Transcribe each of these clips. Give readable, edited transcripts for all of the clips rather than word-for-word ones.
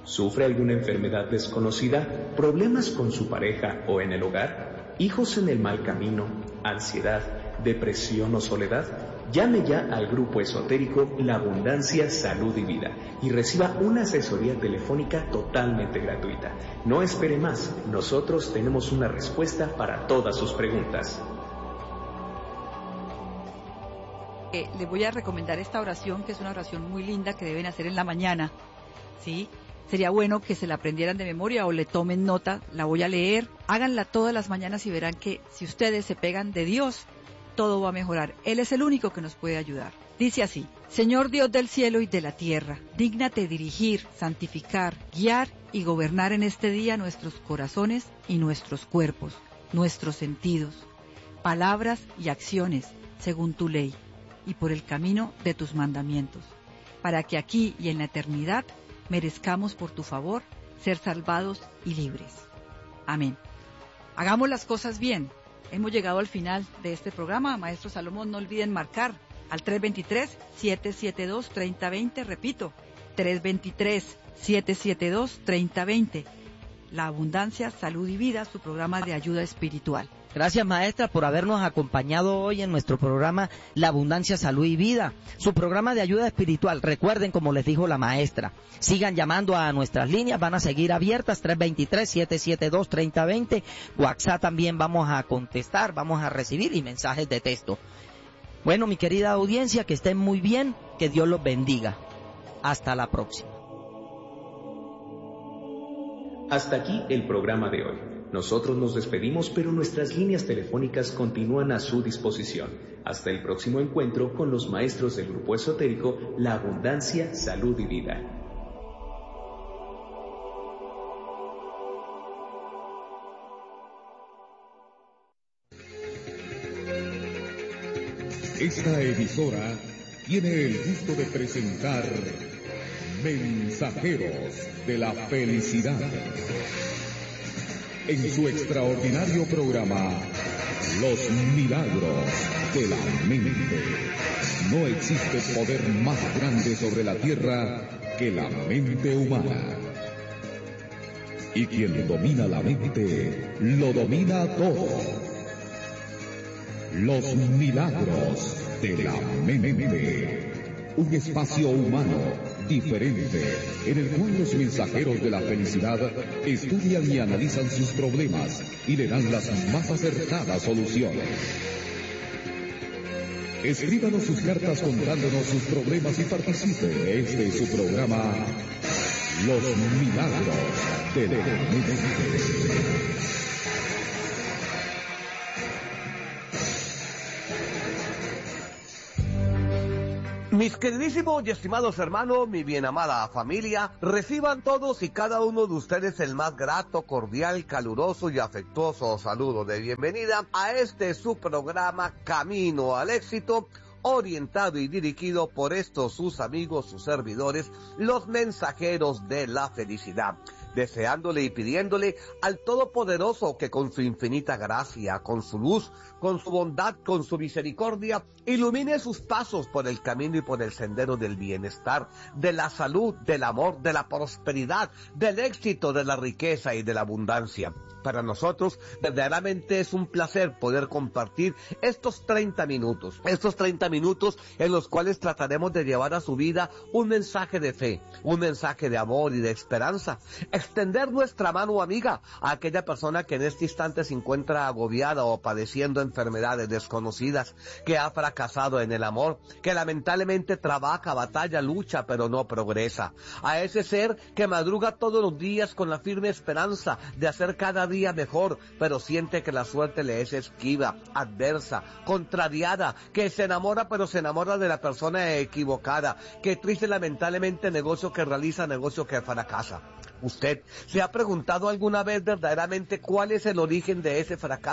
¿Sufre alguna enfermedad desconocida? ¿Problemas con su pareja o en el hogar? ¿Hijos en el mal camino? ¿Ansiedad? ¿Depresión o soledad? Llame ya al grupo esotérico La Abundancia, Salud y Vida y reciba una asesoría telefónica totalmente gratuita. No espere más, nosotros tenemos una respuesta para todas sus preguntas. Le voy a recomendar esta oración, que es una oración muy linda que deben hacer en la mañana, ¿sí? Sería bueno que se la aprendieran de memoria o le tomen nota. La voy a leer, háganla todas las mañanas y verán que si ustedes se pegan de Dios, todo va a mejorar. Él es el único que nos puede ayudar. Dice así: Señor Dios del cielo y de la tierra, dígnate dirigir, santificar, guiar y gobernar en este día nuestros corazones y nuestros cuerpos, nuestros sentidos, palabras y acciones, según tu ley, y por el camino de tus mandamientos, para que aquí y en la eternidad merezcamos por tu favor ser salvados y libres. Amén. Hagamos las cosas bien. Hemos llegado al final de este programa. Maestro Salomón, no olviden marcar al 323-772-3020. Repito, 323-772-3020. La Abundancia, Salud y Vida, su programa de ayuda espiritual. Gracias, maestra, por habernos acompañado hoy en nuestro programa La Abundancia, Salud y Vida, su programa de ayuda espiritual. Recuerden, como les dijo la maestra, sigan llamando a nuestras líneas, van a seguir abiertas, 323-772-3020. WhatsApp también vamos a contestar, vamos a recibir, y mensajes de texto. Bueno, mi querida audiencia, que estén muy bien, que Dios los bendiga. Hasta la próxima. Hasta aquí el programa de hoy. Nosotros nos despedimos, pero nuestras líneas telefónicas continúan a su disposición. Hasta el próximo encuentro con los maestros del grupo esotérico La Abundancia, Salud y Vida. Esta emisora tiene el gusto de presentar Mensajeros de la Felicidad. En su extraordinario programa, Los Milagros de la Mente. No existe poder más grande sobre la tierra que la mente humana. Y quien domina la mente, lo domina todo. Los Milagros de la Mente. Un espacio humano, diferente, en el cual los mensajeros de la felicidad estudian y analizan sus problemas y le dan las más acertadas soluciones. Escríbanos sus cartas contándonos sus problemas y participe de este su programa, Los Milagros de la Mente. Mis queridísimos y estimados hermanos, mi bien amada familia, reciban todos y cada uno de ustedes el más grato, cordial, caluroso y afectuoso saludo de bienvenida a este su programa Camino al Éxito, orientado y dirigido por estos sus amigos, sus servidores, los mensajeros de la felicidad. Deseándole y pidiéndole al Todopoderoso que con su infinita gracia, con su luz, con su bondad, con su misericordia, ilumine sus pasos por el camino y por el sendero del bienestar, de la salud, del amor, de la prosperidad, del éxito, de la riqueza y de la abundancia. Para nosotros, verdaderamente es un placer poder compartir estos 30 minutos en los cuales trataremos de llevar a su vida un mensaje de fe, un mensaje de amor y de esperanza. Extender nuestra mano amiga a aquella persona que en este instante se encuentra agobiada o padeciendo enfermedades desconocidas, que ha fracasado en el amor, que lamentablemente trabaja, batalla, lucha, pero no progresa. A ese ser que madruga todos los días con la firme esperanza de hacer cada día mejor, pero siente que la suerte le es esquiva, adversa, contrariada, que se enamora, pero se enamora de la persona equivocada, que triste lamentablemente negocio que realiza, negocio que fracasa. ¿Usted se ha preguntado alguna vez verdaderamente cuál es el origen de ese fracaso?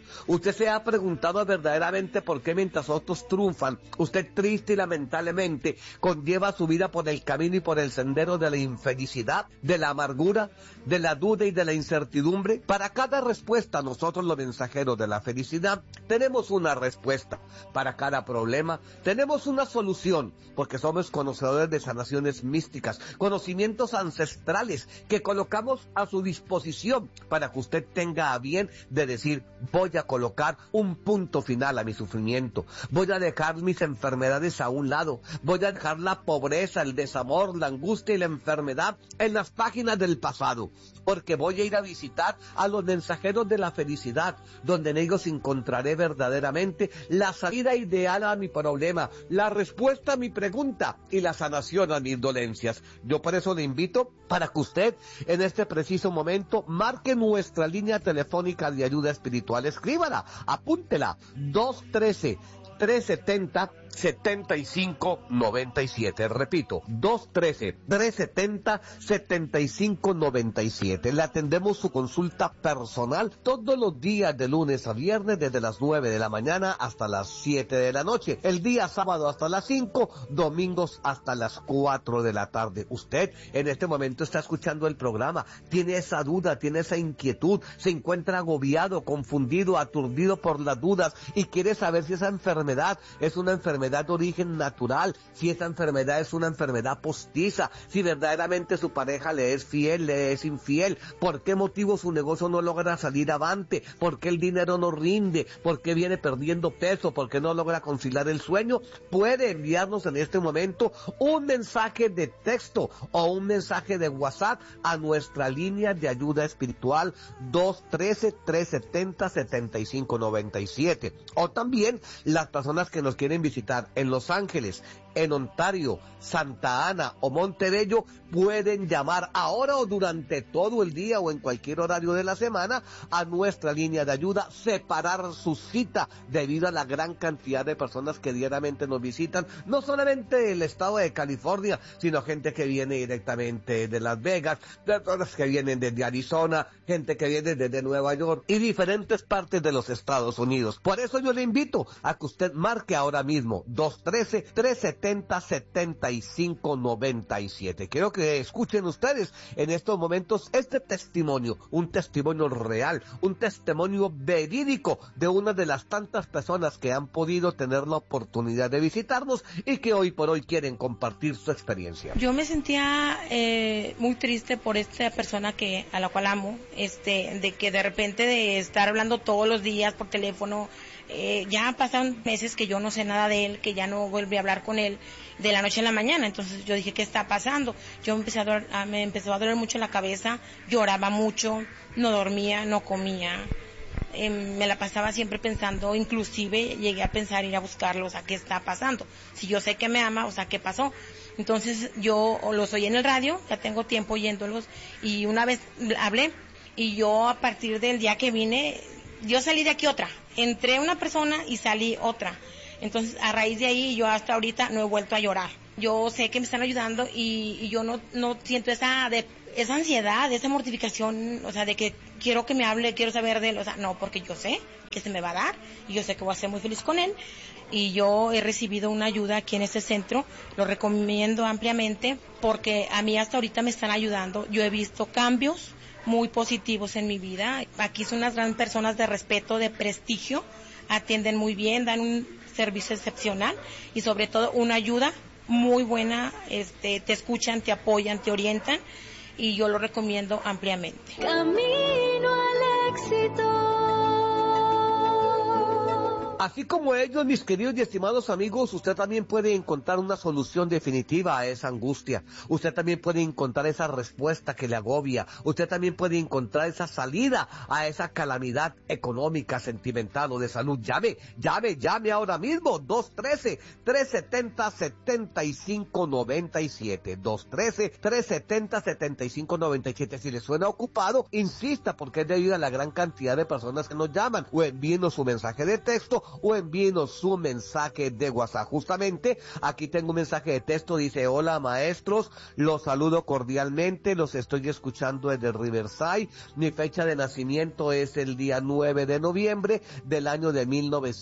Usted se ha preguntado verdaderamente por qué mientras otros triunfan, usted triste y lamentablemente conlleva su vida por el camino y por el sendero de la infelicidad, de la amargura, de la duda y de la incertidumbre. Para cada respuesta, nosotros los mensajeros de la felicidad tenemos una respuesta. Para cada problema tenemos una solución, porque somos conocedores de sanaciones místicas, conocimientos ancestrales que colocamos a su disposición para que usted tenga a bien de decir: voy a colocar un punto final a mi sufrimiento, voy a dejar mis enfermedades a un lado, voy a dejar la pobreza, el desamor, la angustia y la enfermedad en las páginas del pasado, porque voy a ir a visitar a los mensajeros de la felicidad, donde en ellos encontraré verdaderamente la salida ideal a mi problema, la respuesta a mi pregunta y la sanación a mis dolencias. Yo por eso le invito para que usted en este preciso momento marque nuestra línea telefónica de ayuda espiritual. Escríbala, apúntela: 213-370-7597. Repito, 213-370-7597. Le atendemos su consulta personal todos los días de lunes a viernes desde las 9 de la mañana hasta las 7 de la noche. El día sábado hasta las 5, domingos hasta las 4 de la tarde. Usted en este momento está escuchando el programa, tiene esa duda, tiene esa inquietud, se encuentra agobiado, confundido, aturdido por las dudas y quiere saber si esa enfermedad es una enfermedad de origen natural, si esa enfermedad es una enfermedad postiza, si verdaderamente su pareja le es fiel, le es infiel, por qué motivo su negocio no logra salir avante, por qué el dinero no rinde, por qué viene perdiendo peso, por qué no logra conciliar el sueño. Puede enviarnos en este momento un mensaje de texto o un mensaje de WhatsApp a nuestra línea de ayuda espiritual 213-370-7597, o también las personas que nos quieren visitar en Los Ángeles, en Ontario, Santa Ana o Montebello pueden llamar ahora o durante todo el día o en cualquier horario de la semana a nuestra línea de ayuda, separar su cita debido a la gran cantidad de personas que diariamente nos visitan, no solamente del estado de California, sino gente que viene directamente de Las Vegas, personas que vienen desde Arizona, gente que viene desde Nueva York y diferentes partes de los Estados Unidos. Por eso yo le invito a que usted marque ahora mismo 213-370-7597. Quiero que escuchen ustedes en estos momentos este testimonio, un testimonio real, un testimonio verídico de una de las tantas personas que han podido tener la oportunidad de visitarnos y que hoy por hoy quieren compartir su experiencia. Yo me sentía muy triste por esta persona a la cual amo, de que de repente de estar hablando todos los días por teléfono. Ya pasaron meses que yo no sé nada de él, que ya no volví a hablar con él de la noche a la mañana. Entonces yo dije, ¿qué está pasando? Me empezó a doler mucho la cabeza, lloraba mucho, no dormía, no comía, me la pasaba siempre pensando, inclusive llegué a pensar ir a buscarlo, o sea, ¿qué está pasando? Si yo sé que me ama, o sea, ¿qué pasó? Entonces yo los oí en el radio, ya tengo tiempo oyéndolos, y una vez hablé, y yo a partir del día que vine, yo salí de aquí otra, entré una persona y salí otra. Entonces a raíz de ahí yo hasta ahorita no he vuelto a llorar. Yo sé que me están ayudando y yo no siento esa ansiedad, esa mortificación, o sea, de que quiero que me hable, quiero saber de él, o sea, no, porque yo sé que se me va a dar y yo sé que voy a ser muy feliz con él. Y yo he recibido una ayuda aquí en este centro, lo recomiendo ampliamente porque a mí hasta ahorita me están ayudando. Yo he visto cambios muy positivos en mi vida. Aquí son unas grandes personas de respeto, de prestigio, atienden muy bien, dan un servicio excepcional y sobre todo una ayuda muy buena, te escuchan, te apoyan, te orientan y yo lo recomiendo ampliamente. Camino al éxito. Así como ellos, mis queridos y estimados amigos, usted también puede encontrar una solución definitiva a esa angustia. Usted también puede encontrar esa respuesta que le agobia. Usted también puede encontrar esa salida a esa calamidad económica, sentimental o de salud. Llame ahora mismo. 213-370-7597. 213-370-7597. Si le suena ocupado, insista, porque es debido a la gran cantidad de personas que nos llaman. O envíenos su mensaje de texto o envíenos su mensaje de WhatsApp. Justamente aquí tengo un mensaje de texto, dice: hola maestros, los saludo cordialmente, los estoy escuchando desde Riverside, mi fecha de nacimiento es el día 9 de noviembre del año de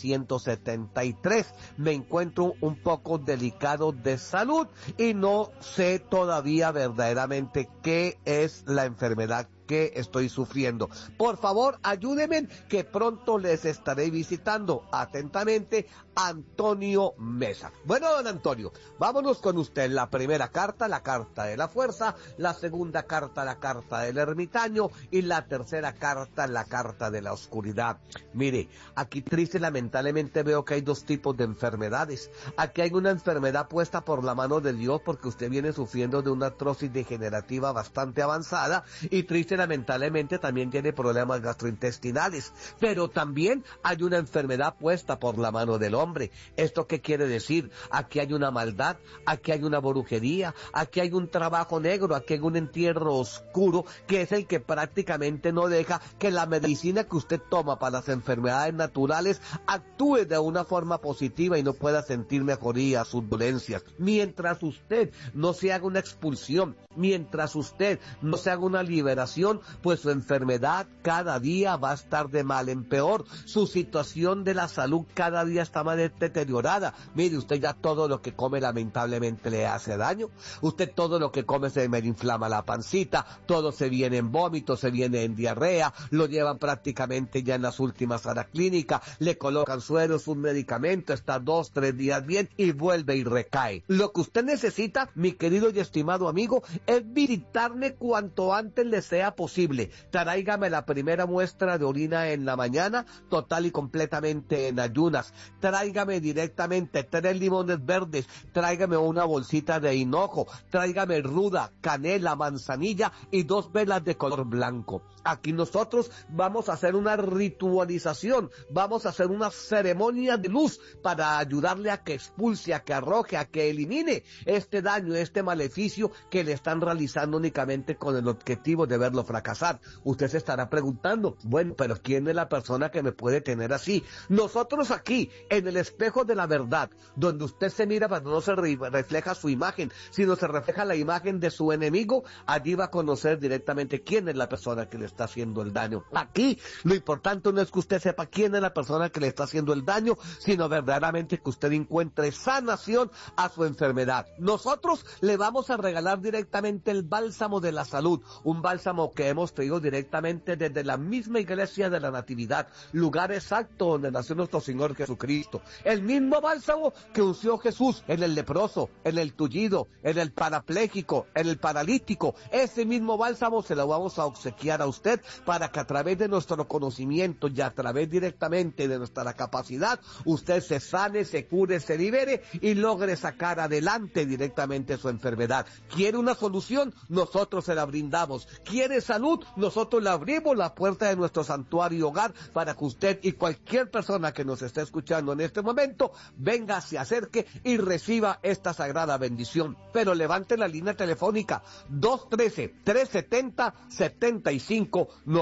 1973, me encuentro un poco delicado de salud y no sé todavía verdaderamente qué es la enfermedad que estoy sufriendo. Por favor, ayúdenme, que pronto les estaré visitando. Atentamente, Antonio Mesa. Bueno, don Antonio, vámonos con usted. La primera carta, la carta de la fuerza; la segunda carta, la carta del ermitaño; y la tercera carta, la carta de la oscuridad. Mire, aquí triste, lamentablemente veo que hay dos tipos de enfermedades. Aquí hay una enfermedad puesta por la mano de Dios, porque usted viene sufriendo de una artrosis degenerativa bastante avanzada, y triste, lamentablemente también tiene problemas gastrointestinales. Pero también hay una enfermedad puesta por la mano del hombre. ¿Esto qué quiere decir? Aquí hay una maldad, aquí hay una brujería, aquí hay un trabajo negro, aquí hay un entierro oscuro, que es el que prácticamente no deja que la medicina que usted toma para las enfermedades naturales actúe de una forma positiva y no pueda sentir mejoría a sus dolencias. Mientras usted no se haga una expulsión, mientras usted no se haga una liberación, pues su enfermedad cada día va a estar de mal en peor. Su situación de la salud cada día está más deteriorada. Mire, usted ya todo lo que come lamentablemente le hace daño. Usted todo lo que come se me inflama la pancita, todo se viene en vómitos, se viene en diarrea, lo llevan prácticamente ya en las últimas a la clínica, le colocan sueros, un medicamento, está 2, 3 días bien y vuelve y recae. Lo que usted necesita, mi querido y estimado amigo, es visitarme cuanto antes le sea posible. Tráigame la primera muestra de orina en la mañana, total y completamente en ayunas. Tráigame directamente 3 limones verdes, tráigame una bolsita de hinojo, tráigame ruda, canela, manzanilla y 2 velas de color blanco. Aquí nosotros vamos a hacer una ritualización, vamos a hacer una ceremonia de luz para ayudarle a que expulse, a que arroje, a que elimine este daño, este maleficio que le están realizando únicamente con el objetivo de verlo fracasar. Usted se estará preguntando, bueno, pero ¿quién es la persona que me puede tener así? Nosotros aquí, en el espejo de la verdad, donde usted se mira, pero no se refleja su imagen, sino se refleja la imagen de su enemigo, allí va a conocer directamente quién es la persona que le está haciendo el daño. Aquí lo importante no es que usted sepa quién es la persona que le está haciendo el daño, sino verdaderamente que usted encuentre sanación a su enfermedad. Nosotros le vamos a regalar directamente el bálsamo de la salud, un bálsamo que hemos traído directamente desde la misma iglesia de la Natividad, lugar exacto donde nació nuestro Señor Jesucristo. El mismo bálsamo que unció Jesús en el leproso, en el tullido, en el parapléjico, en el paralítico. Ese mismo bálsamo se lo vamos a obsequiar a usted, para que a través de nuestro conocimiento y a través directamente de nuestra capacidad, usted se sane, se cure, se libere y logre sacar adelante directamente su enfermedad. ¿Quiere una solución? Nosotros se la brindamos. ¿Quiere salud? Nosotros le abrimos la puerta de nuestro santuario y hogar para que usted y cualquier persona que nos esté escuchando en este momento venga, se acerque y reciba esta sagrada bendición. Pero levante la línea telefónica 213-370-7597,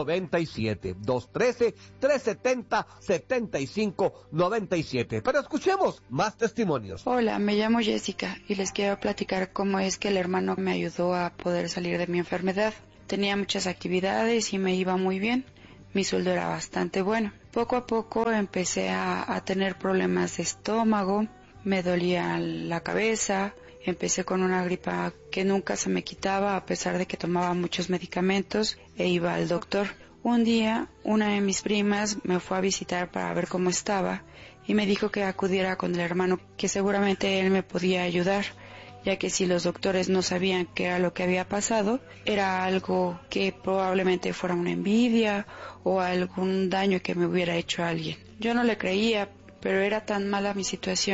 213-370-7597. Pero escuchemos más testimonios. Hola, me llamo Jessica y les quiero platicar cómo es que el hermano me ayudó a poder salir de mi enfermedad. Tenía muchas actividades y me iba muy bien. Mi sueldo era bastante bueno. Poco a poco empecé a tener problemas de estómago, me dolía la cabeza, empecé con una gripa que nunca se me quitaba a pesar de que tomaba muchos medicamentos e iba al doctor. Un día, una de mis primas me fue a visitar para ver cómo estaba y me dijo que acudiera con el hermano, que seguramente él me podía ayudar, ya que si los doctores no sabían qué era lo que había pasado, era algo que probablemente fuera una envidia o algún daño que me hubiera hecho a alguien. Yo no le creía, pero era tan mala mi situación